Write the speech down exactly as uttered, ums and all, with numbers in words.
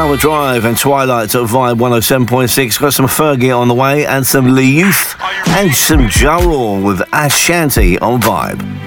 Tower Drive and Twilight at Vibe one oh seven point six. Got some Fergie on the way and some Lee Youth and some Ja Rule with Ashanti on Vibe.